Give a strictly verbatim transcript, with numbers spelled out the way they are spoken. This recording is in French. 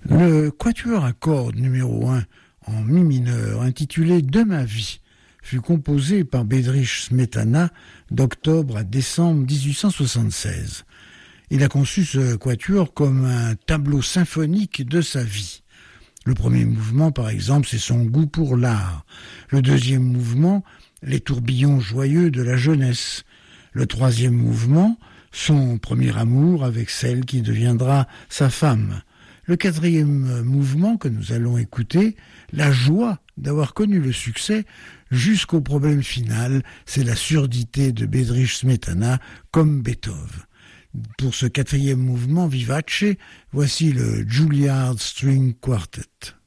Le quatuor à cordes numéro un en mi mineur, intitulé « De ma vie », fut composé par Bedřich Smetana d'octobre à décembre dix-huit cent soixante-seize. Il a conçu ce quatuor comme un tableau symphonique de sa vie. Le premier mouvement, par exemple, c'est son goût pour l'art. Le deuxième mouvement, les tourbillons joyeux de la jeunesse. Le troisième mouvement, son premier amour avec celle qui deviendra sa femme. Le quatrième mouvement que nous allons écouter, la joie d'avoir connu le succès jusqu'au problème final, c'est la surdité de Bedřich Smetana comme Beethoven. Pour ce quatrième mouvement vivace, voici le Juilliard String Quartet.